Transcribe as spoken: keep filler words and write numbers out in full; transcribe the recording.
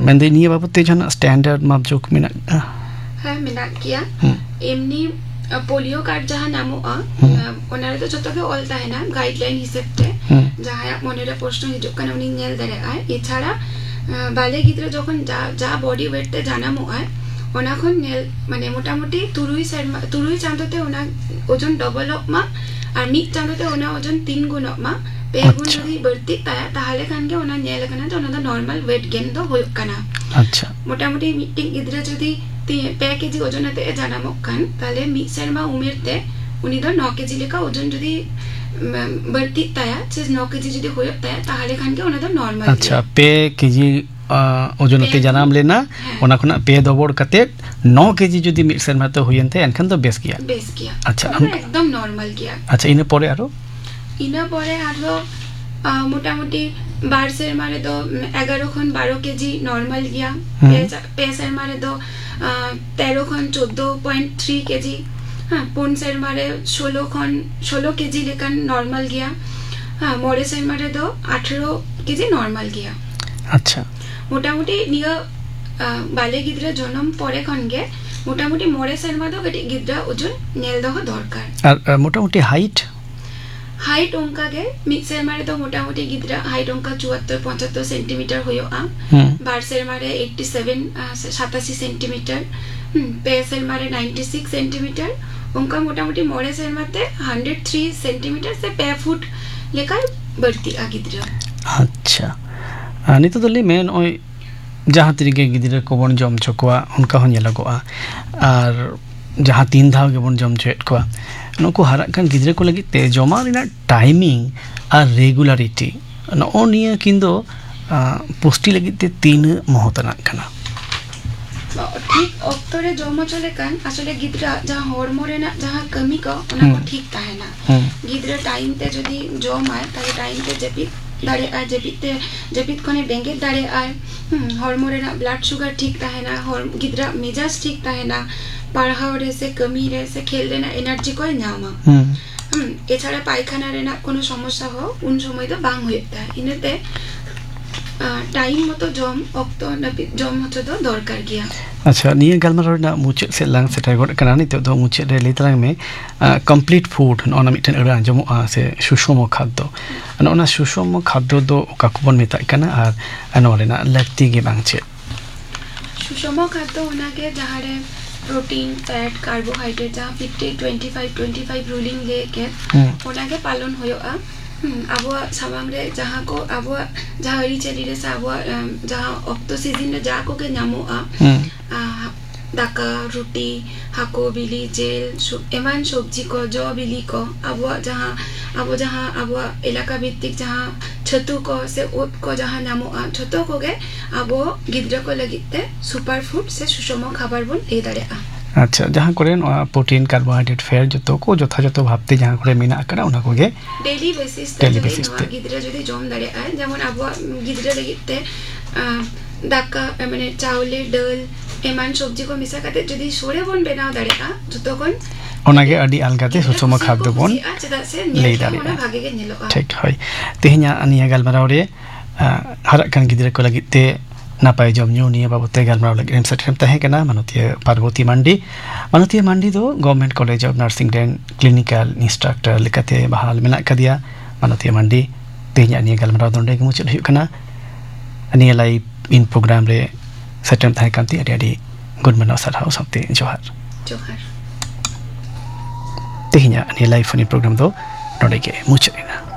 Mende ini apa putih jana standard map jok minak. हाँ मिनाक किया एमनी polio card जहाँ नामो आ उन्हें तो चोटो के ऑलता है ना गाइडलाइन हिसेबते जहाँ आप मोनेरे प्रश्न हिजो कन उन्हीं नेल दरे आए ये छाड़ा बाले गिद्रे जो कन जा जा बॉडी वेट ते जाना मो आए उन्हें कन नेल मने मोटा मोटी तुरुई साइड मा तुरुई चांदो ते उन्हें ओजन डबल अप मा और मीट चांदो ते उन्हें ओजन तीन गुण अप मा पेगुन जदी बढ़ती ताया ताहले खान के उन्हें नेल करना तो उन्हें तो नॉर्मल वेट गेन तो हो करना अच्छा मोटा मोटी मीटिंग गिद्रे जदी पे केजी ओजन ते जाना मक्कान ताले मी शर्मा उम्र ते उन्हीं तो नौ केजी लेका ओजन जदी बढ़ती ताया चीज नौ केजी जदी होयो ताया ताहले खान के उन्हें तो नॉर्मल अच्छा पे केजी ओजन ते जाना हम लेना उन्हें खुना पे दोबोड़ कते नौ केजी जदी मी शर्मा तो हुई अंते अनखन तो बेस किया बेस किया अच्छा एकदम नॉर्मल किया अच्छा इन्हें पढ़े आरो इन्हें पढ़े आरो मोटा मोटी बार से हमारे तो एगारो खन बारो केजी नॉर्मल गया पे से हमारे तो तेरह खन चौदह पॉइंट थ्री केजी हाँ पुन से हमारे सोलह खन सोलह केजी लेकर नॉर्मल गया हाँ मोरे से हमारे तो अठारह केजी नॉर्मल गया अच्छा मोटा मोटी निया बाले गिद्रा जन्म पड़े खन गे मोटा मोटी मोरे से हमारे तो गटी गिद्रा ओजन नेल दो दरकार मोटा मोटी हाइट हाइट उनका के मिड से हमारे तो मोटा मोटी गिद्रा हाइट उनका चौहत्तर पचहत्तर सेंटीमीटर हो आ बार से हमारे सत्तासी सतासी सेंटीमीटर पे से हमारे छियानवे सेंटीमीटर उनका मोटा मोटी मोड़े से हमारे एक सौ तीन सेंटीमीटर से पे फुट लेकर बढ़ती आ गिद्रा अच्छा नहीं तो दली मैं ओय जहाँ तरीके गिद्रा को बन जम चुका उनका हो लगोआ और जहाँ तीन धाव के बन जम चुट को नुको हराकान गिद्रे को लगी ते जमा रिना टाइमिंग और रेगुलरिटी नो निया किंदो पुष्टि लगी ते तीन महत्वना कना ठीक अक्तरे जमा चले कान असले गिद्रा जहाँ हॉर्मोन ना जहाँ कमी का उना को ठीक ता है ना गिद्रा टाइम ते जदी जम आए ताले टाइम ते जेपित दाड़े आ जेपित ते जेपित कोने बेंगे दाड़े आए हॉर्मोन ना ब्लड शुगर ठीक ता है ना गिद्रा मेजाज ठीक ता है ना पढ़ाओ रे से कमी रे से खेल रेना एनार्जी को नामा हम एछाड़ा पायखाना रेना कोनो समस्या हो उन समय तो बांग होता है इनेते टाइम मतो जम अक्तो नपि जम हतो तो दरकार गया अच्छा निये गलमारो ना मुचे से लांग से टाइगोड कना नि तो मुचे रे लेतरांग में कंप्लीट फूड ओना मिटन अड़ा जमो आ से सुषम खाद्य ओना सुषम खाद्य दो काकुबन मेता कना आर अनोरेना लक्ति गे बांगचे सुषम खाद्य ओना के जहारे प्रोटीन फैट कार्बोहाइड्रेट जहाँ fifty twenty five twenty five ruling लेके ओना के पालन होयो आ अब सामांग रे जहाँ को अब जहाँ हरी चली रे सा अब जहाँ अक्तो सीजन रे जा को के नामो आ दाका रोटी हाको बिली जेल एमान सब्जी को जो बिली को अब जहाँ अब जहाँ अब इलाका भित्तिक जहाँ छतु को से ओट को जहाँ नामो आ छतु को गे अब गिद्रा को लगिते सुपर फूड से सुषम खाबार बन ए दाड़े आ अच्छा जहाँ करे प्रोटीन कार्बोहाइड्रेट फेर जो को जोथा जो भावते जहाँ करे मीना करा उना को गे डेली बेसिस ते डेली बेसिस ते गिद्रा जदी जम दाड़े आ जेमन अब गिद्रा लगिते दाका माने चावले डल एमान सब्जी को मिसा करते जदी सोरे बन बनाव दाड़े आ जतो कोन ओनागे अडी अलगाते सुषम खाद्य बन ले दाड़े भागे के नेलो ठीक है तेह냐 अनिया गलमाराव रे हरकन गिद्रा को लगिते नापाय जम न्यू निया बाबते गलमाराव लगे एम सेटम तहे कना मानतीय पार्वती मंडी मानतीय मंडी दो government college of nursing and clinical instructor लेकाते बहाल मेना कदिया मानतीय मंडी तेह냐 अनिया गलमाराव दोंडे के मुचल हुई कना अनिया लाइव इन प्रोग्राम रे सेटम तहे कांती अडी अडी गुड मॉर्निंग साराव सबते जोहार जोहार तेह냐 अनिया लाइव इन प्रोग्राम दो नोडे के मुचल